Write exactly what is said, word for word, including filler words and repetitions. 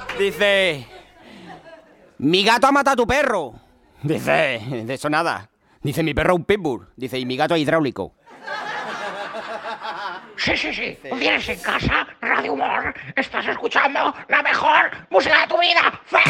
Dice... Mi gato ha matado a tu perro. Dice... De eso nada. Dice, mi perro es un pitbull. Dice, y mi gato es hidráulico. Sí, sí, sí. ¿No tienes en casa Radio Humor? Estás escuchando la mejor música de tu vida. ¡Fuera!